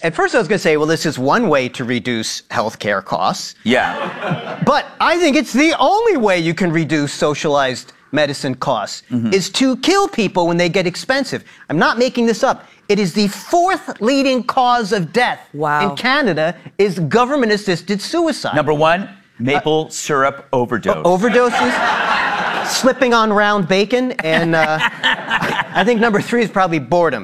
At first I was going to say, well, this is one way to reduce healthcare costs. Yeah. But I think it's the only way you can reduce socialized medicine costs is to kill people when they get expensive. I'm not making this up. It is the 4th leading cause of death in Canada is government-assisted suicide. Number 1, maple syrup overdose. Overdoses, slipping on round bacon, and I think number 3 is probably boredom.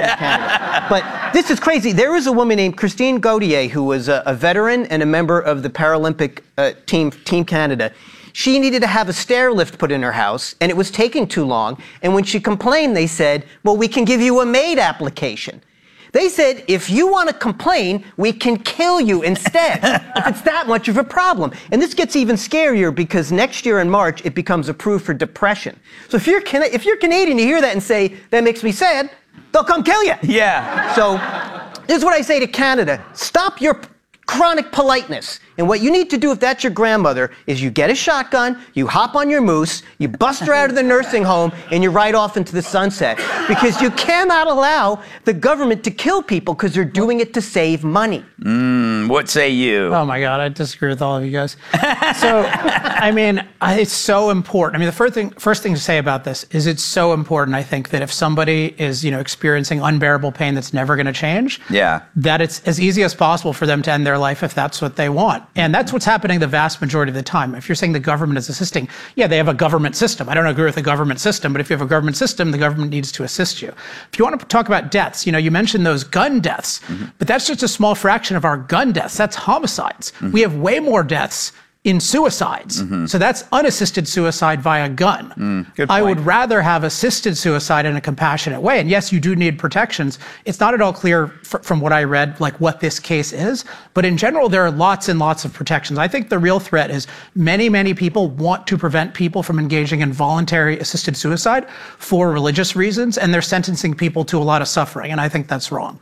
But this is crazy. There was a woman named Christine Gauthier who was a veteran and a member of the Paralympic Team Canada. She needed to have a stair lift put in her house, and it was taking too long. And when she complained, they said, well, we can give you a MAID application. They said, if you want to complain, we can kill you instead, if it's that much of a problem. And this gets even scarier because next year in March, it becomes approved for depression. So if you're Canadian, you hear that and say, that makes me sad, they'll come kill you. Yeah. So this is what I say to Canada. Stop your chronic politeness. And what you need to do if that's your grandmother is you get a shotgun, you hop on your moose, you bust her out of the nursing home, and you ride off into the sunset. Because you cannot allow the government to kill people because they're doing it to save money. What say you? Oh my God, I disagree with all of you guys. So, I mean, it's so important. I mean, the first thing to say about this is it's so important, I think, that if somebody is, experiencing unbearable pain that's never going to change, that it's as easy as possible for them to end their life if that's what they want. And that's what's happening the vast majority of the time. If you're saying the government is assisting, they have a government system. I don't agree with the government system, but if you have a government system, the government needs to assist you. If you want to talk about deaths, you mentioned those gun deaths, but that's just a small fraction of our gun deaths. That's homicides. We have way more deaths in suicides. So that's unassisted suicide via gun. Good point. I would rather have assisted suicide in a compassionate way. And yes, you do need protections. It's not at all clear from what I read, like what this case is. But in general, there are lots and lots of protections. I think the real threat is many, many people want to prevent people from engaging in voluntary assisted suicide for religious reasons. And they're sentencing people to a lot of suffering. And I think that's wrong.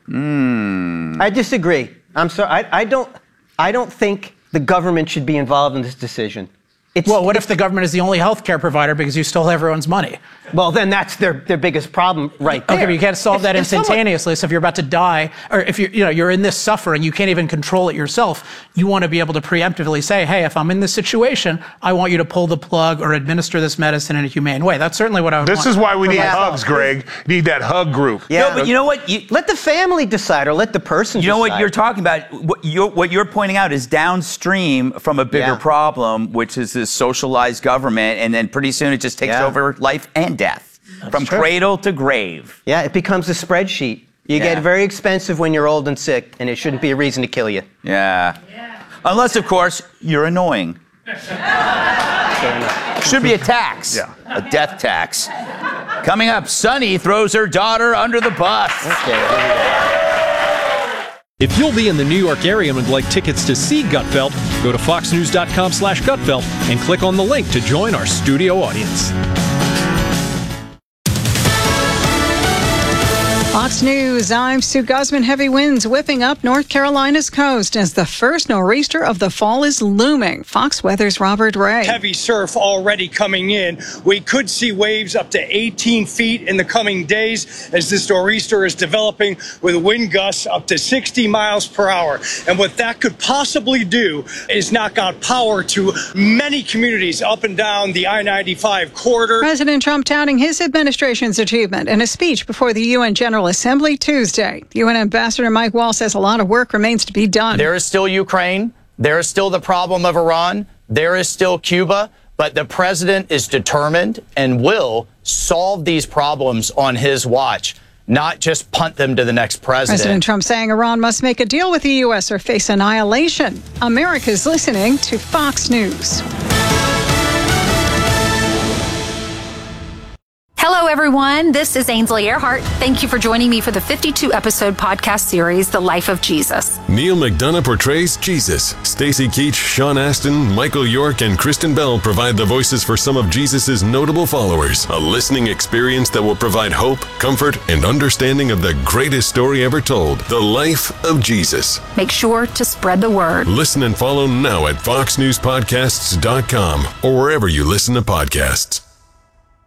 I disagree. I'm sorry. I don't think the government should be involved in this decision. Well, what if the government is the only healthcare provider because you stole everyone's money? Well, then that's their biggest problem right there. Okay, but you can't solve that instantaneously. So if you're about to die, or if you're in this suffering, you can't even control it yourself. You want to be able to preemptively say, hey, if I'm in this situation, I want you to pull the plug or administer this medicine in a humane way. That's certainly what I would want. This is why we need hugs, Greg. You need that hug group. Yeah. No, but you know what? Let the family decide or let the person decide. You know what you're talking about? What you're pointing out is downstream from a bigger problem, which is this socialized government, and then pretty soon it just takes over life and death. From cradle to grave. Yeah, it becomes a spreadsheet. You get very expensive when you're old and sick, and it shouldn't be a reason to kill you. Yeah. Unless, of course, you're annoying. Should be a tax. Yeah. A death tax. Coming up, Sunny throws her daughter under the bus. If you'll be in the New York area and would like tickets to see Gutfeld, go to foxnews.com/Gutfeld and click on the link to join our studio audience. Fox News, I'm Sue Guzman. Heavy winds whipping up North Carolina's coast as the first nor'easter of the fall is looming. Fox Weather's Robert Ray. Heavy surf already coming in. We could see waves up to 18 feet in the coming days as this nor'easter is developing with wind gusts up to 60 miles per hour. And what that could possibly do is knock out power to many communities up and down the I-95 corridor. President Trump touting his administration's achievement in a speech before the UN General Assembly Tuesday. UN Ambassador Mike Wall says a lot of work remains to be done. There is still Ukraine. There is still the problem of Iran. There is still Cuba. But the president is determined and will solve these problems on his watch, not just punt them to the next president. President Trump saying Iran must make a deal with the U.S. or face annihilation. America's listening to Fox News. Hello, everyone. This is Ainsley Earhart. Thank you for joining me for the 52-episode podcast series, The Life of Jesus. Neil McDonough portrays Jesus. Stacy Keach, Sean Astin, Michael York, and Kristen Bell provide the voices for some of Jesus' notable followers. A listening experience that will provide hope, comfort, and understanding of the greatest story ever told, The Life of Jesus. Make sure to spread the word. Listen and follow now at foxnewspodcasts.com or wherever you listen to podcasts.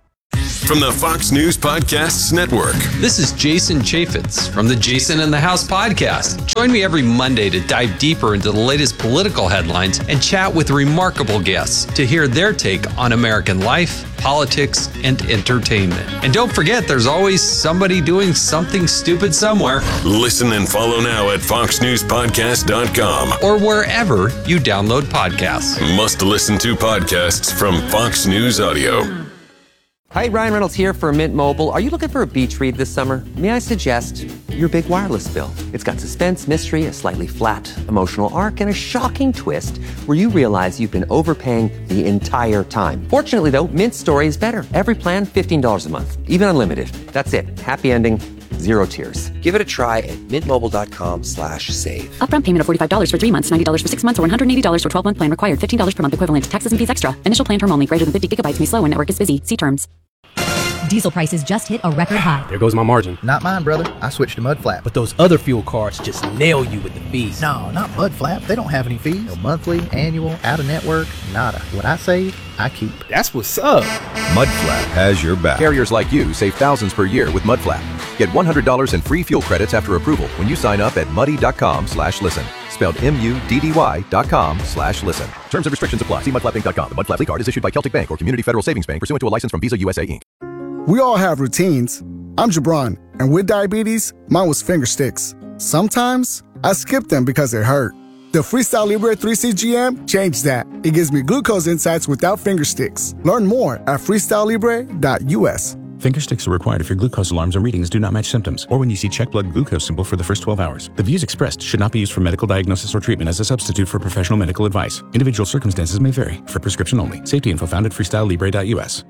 From the Fox News Podcasts Network. This is Jason Chaffetz from the Jason in the House podcast. Join me every Monday to dive deeper into the latest political headlines and chat with remarkable guests to hear their take on American life, politics, and entertainment. And don't forget, there's always somebody doing something stupid somewhere. Listen and follow now at foxnewspodcast.com or wherever you download podcasts. Must listen to podcasts from Fox News Audio. Hi, Ryan Reynolds here for Mint Mobile. Are you looking for a beach read this summer? May I suggest your big wireless bill? It's got suspense, mystery, a slightly flat emotional arc, and a shocking twist where you realize you've been overpaying the entire time. Fortunately, though, Mint's story is better. Every plan, $15 a month, even unlimited. That's it. Happy ending. Zero tears. Give it a try at mintmobile.com/save. Upfront payment of $45 for 3 months, $90 for 6 months, or $180 for 12-month plan required. $15 per month equivalent. Taxes and fees extra. Initial plan term only. Greater than 50 gigabytes may slow when network is busy. See terms. Diesel prices just hit a record high. There goes my margin. Not mine, brother. I switched to Mudflap. But those other fuel cards just nail you with the fees. No, not Mudflap. They don't have any fees. No monthly, annual, out-of-network, nada. What I save, I keep. That's what's up. Mudflap has your back. Carriers like you save thousands per year with Mudflap. Get $100 in free fuel credits after approval when you sign up at muddy.com/listen. Spelled MUDDY.com/listen. Terms and restrictions apply. See mudflappinc.com. The Mudflap card is issued by Celtic Bank or Community Federal Savings Bank pursuant to a license from Visa USA Inc. We all have routines. I'm Jabron, and with diabetes, mine was finger sticks. Sometimes I skip them because they hurt. The Freestyle Libre 3CGM changed that. It gives me glucose insights without finger sticks. Learn more at freestylelibre.us. Finger sticks are required if your glucose alarms and readings do not match symptoms, or when you see check blood glucose symbol for the first 12 hours. The views expressed should not be used for medical diagnosis or treatment as a substitute for professional medical advice. Individual circumstances may vary. For prescription only. Safety info found at freestylelibre.us.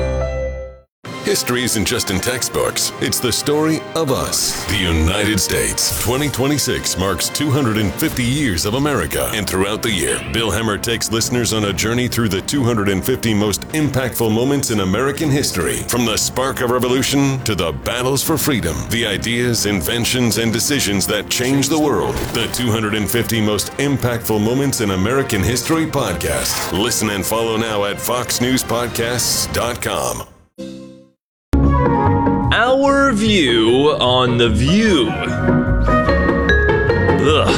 History isn't just in textbooks. It's the story of us, the United States. 2026 marks 250 years of America. And throughout the year, Bill Hemmer takes listeners on a journey through the 250 most impactful moments in American history. From the spark of revolution to the battles for freedom, the ideas, inventions, and decisions that changed the world. The 250 most impactful moments in American history podcast. Listen and follow now at foxnewspodcasts.com. Our view on The View. Ugh.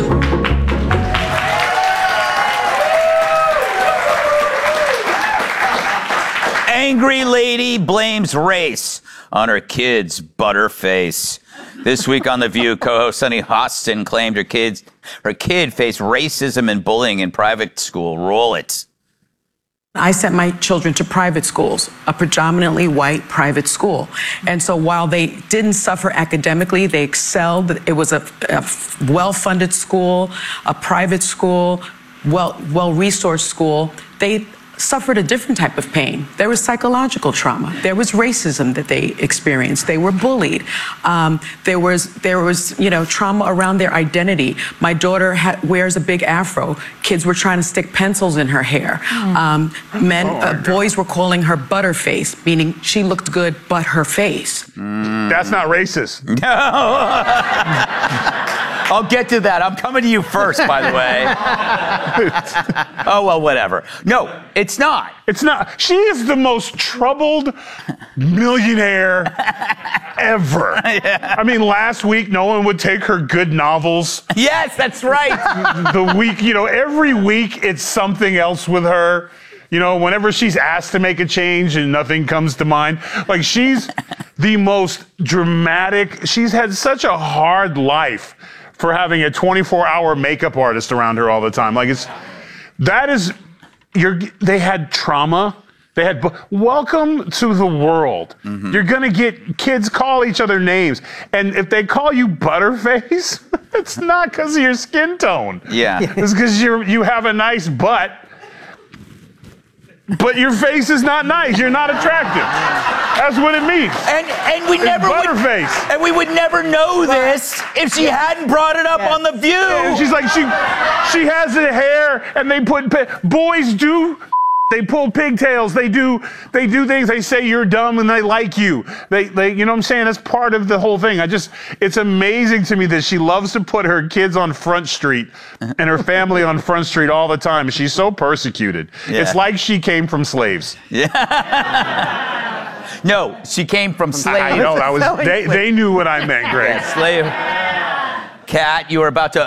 Angry lady blames race on her kid's butterface. This week on The View, co-host Sunny Hostin claimed her kid faced racism and bullying in private school. Roll it. I sent my children to private schools, a predominantly white private school. And so while they didn't suffer academically, they excelled. It was a well-funded school, a private school, well-resourced school. They suffered a different type of pain. There was psychological trauma. There was racism that they experienced. They were bullied. There was trauma around their identity. My daughter wears a big afro. Kids were trying to stick pencils in her hair. Boys were calling her Butterface, meaning she looked good but her face. That's not racist. No. I'll get to that. I'm coming to you first, by the way. Oh, well, whatever. No, it's not. It's not. She is the most troubled millionaire ever. Yeah. I mean, last week, no one would take her good novels. Yes, that's right. The week, every week, it's something else with her. Whenever she's asked to make a change and nothing comes to mind, like she's the most dramatic. She's had such a hard life for having a 24-hour makeup artist around her all the time. They had trauma. They had, welcome to the world. Mm-hmm. You're gonna get kids call each other names. And if they call you Butterface, it's not because of your skin tone. Yeah. It's because you have a nice butt, but your face is not nice. You're not attractive. That's what it means. And we would never know this if she hadn't brought it up on The View. And she's like, she has the hair, and they put boys do. They pull pigtails. They do things. They say you're dumb and they like you. They you know what I'm saying? That's part of the whole thing. It's amazing to me that she loves to put her kids on Front Street and her family on Front Street all the time. She's so persecuted. Yeah. It's like she came from slaves. Yeah. No, she came from slave. I know, they knew what I meant, Greg. Yeah, slave. Kat, you were about to